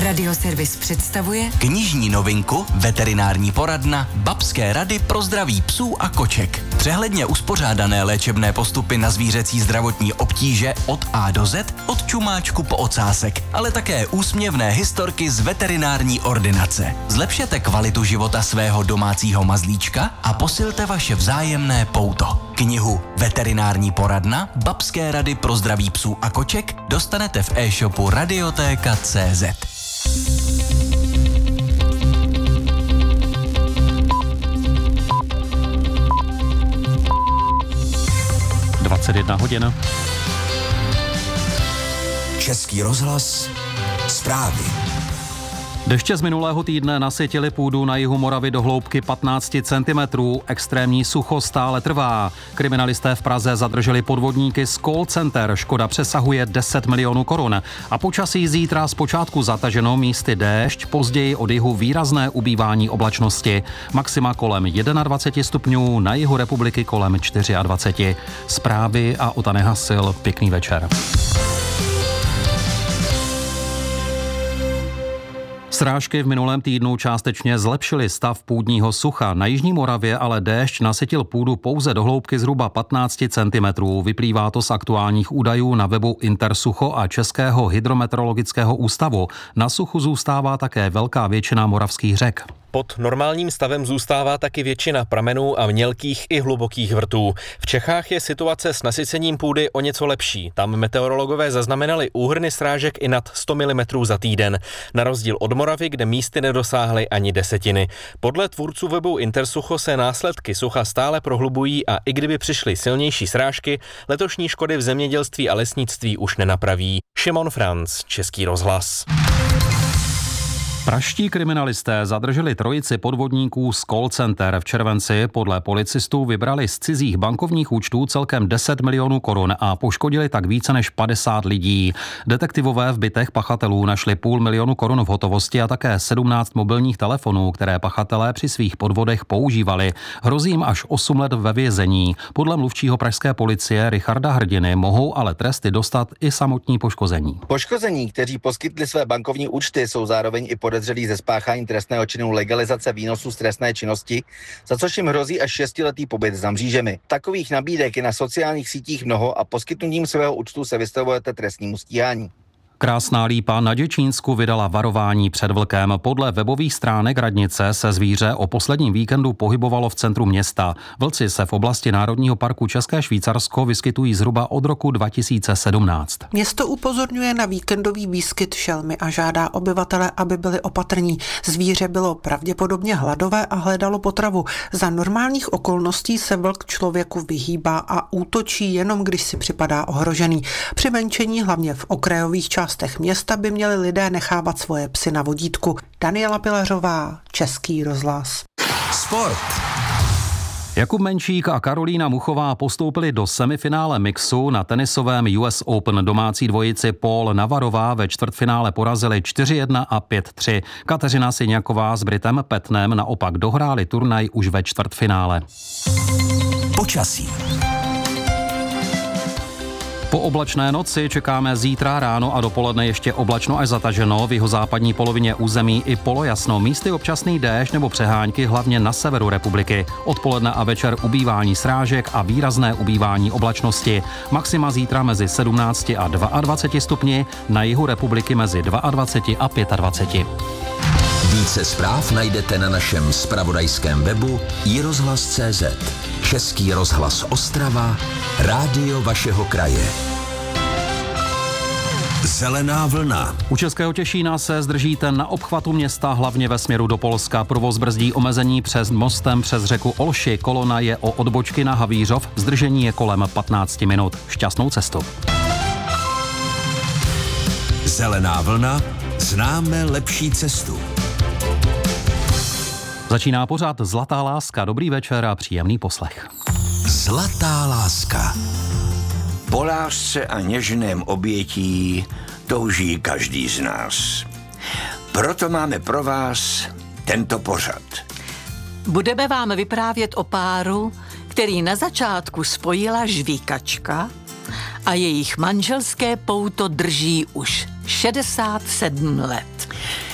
Radioservis představuje knižní novinku Veterinární poradna Babské rady pro zdraví psů a koček. Přehledně uspořádané léčebné postupy na zvířecí zdravotní obtíže od A do Z, od čumáčku po ocásek, ale také úsměvné historky z veterinární ordinace. Zlepšete kvalitu života svého domácího mazlíčka a posilte vaše vzájemné pouto. Knihu Veterinární poradna Babské rady pro zdraví psů a koček dostanete v e-shopu Radiotéka.cz. hodin. Český rozhlas, zprávy. Deště z minulého týdne nasytily půdu na jihu Moravy do hloubky 15 cm. Extrémní sucho stále trvá. Kriminalisté v Praze zadrželi podvodníky z call center. Škoda přesahuje 10 milionů korun. A počasí zítra zpočátku zataženo, místy déšť, později od jihu výrazné ubývání oblačnosti. Maxima kolem 21 stupňů, na jihu republiky kolem 24. Zprávy a Otane Hasil. Pěkný večer. Srážky v minulém týdnu částečně zlepšily stav půdního sucha. Na jižní Moravě ale déšť nasytil půdu pouze do hloubky zhruba 15 cm. Vyplývá to z aktuálních údajů na webu Intersucho a Českého hydrometeorologického ústavu. Na suchu zůstává také velká většina moravských řek. Pod normálním stavem zůstává taky většina pramenů a mělkých i hlubokých vrtů. V Čechách je situace s nasycením půdy o něco lepší. Tam meteorologové zaznamenali úhrny srážek i nad 100 mm za týden. Na rozdíl od Moravy, kde místy nedosáhly ani desetiny. Podle tvůrců webu Intersucho se následky sucha stále prohlubují a i kdyby přišly silnější srážky, letošní škody v zemědělství a lesnictví už nenapraví. Šimon Franc, Český rozhlas. Pražští kriminalisté zadrželi trojici podvodníků z call center. V červenci podle policistů vybrali z cizích bankovních účtů celkem 10 milionů korun a poškodili tak více než 50 lidí. Detektivové v bytech pachatelů našli 500 000 korun v hotovosti a také 17 mobilních telefonů, které pachatelé při svých podvodech používali. Hrozí jim až 8 let ve vězení. Podle mluvčího pražské policie Richarda Hrdiny mohou ale tresty dostat i samotní poškození. Poškození, kteří poskytli své bankovní účty, jsou zároveň i podezřelí ze spáchání trestného činu legalizace výnosů z trestné činnosti, za což jim hrozí až 6letý pobyt za mřížemi. Takových nabídek je na sociálních sítích mnoho a poskytnutím svého účtu se vystavujete trestnímu stíhání. Krásná Lípa na Děčínsku vydala varování před vlkem. Podle webových stránek radnice se zvíře o posledním víkendu pohybovalo v centru města. Vlci se v oblasti Národního parku České Švýcarsko vyskytují zhruba od roku 2017. Město upozorňuje na víkendový výskyt šelmy a žádá obyvatele, aby byli opatrní. Zvíře bylo pravděpodobně hladové a hledalo potravu. Za normálních okolností se vlk člověku vyhýbá a útočí jenom, když si připadá ohrožený. Při venčení, hlavně v okrajových částech města, by měli lidé nechávat svoje psy na vodítku. Daniela Pilařová, Český rozhlas. Sport. Jakub Menčík a Karolína Muchová postoupili do semifinále mixu na tenisovém US Open. Domácí dvojici Paul Navarová ve čtvrtfinále porazili 4-1 a 5-3. Kateřina Syňaková s Britem Petnem naopak dohráli turnaj už ve čtvrtfinále. Počasí. Po oblačné noci čekáme zítra ráno a dopoledne ještě oblačno až zataženo, v jihozápadní polovině území i polojasno, místy občasný déšť nebo přehánky, hlavně na severu republiky. Odpoledne a večer ubývání srážek a výrazné ubývání oblačnosti. Maxima zítra mezi 17 a 22 stupni, na jihu republiky mezi 22 a 25. Více zpráv najdete na našem zpravodajském webu iRozhlas.cz. Český rozhlas Ostrava, rádio vašeho kraje. Zelená vlna. U Českého Těšína se zdržíte na obchvatu města, hlavně ve směru do Polska. Provoz brzdí omezení přes mostem přes řeku Olši. Kolona je o odbočky na Havířov. Zdržení je kolem 15 minut. Šťastnou cestu. Zelená vlna. Známe lepší cestu. Začíná pořad Zlatá láska. Dobrý večer a příjemný poslech. Zlatá láska. Po lásce a něžném obětí touží každý z nás. Proto máme pro vás tento pořad. Budeme vám vyprávět o páru, který na začátku spojila žvíkačka a jejich manželské pouto drží už 67 let.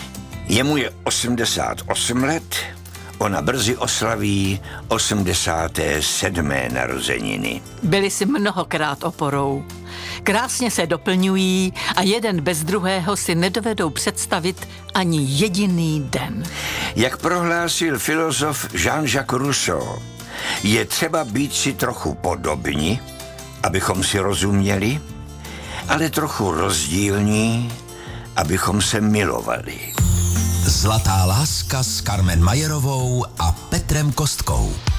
Jemu je 88 let, ona brzy oslaví 87. narozeniny. Byli si mnohokrát oporou. Krásně se doplňují a jeden bez druhého si nedovedou představit ani jediný den. Jak prohlásil filozof Jean-Jacques Rousseau, je třeba být si trochu podobní, abychom si rozuměli, ale trochu rozdílní, abychom se milovali. Zlatá láska s Carmen Majerovou a Petrem Kostkou.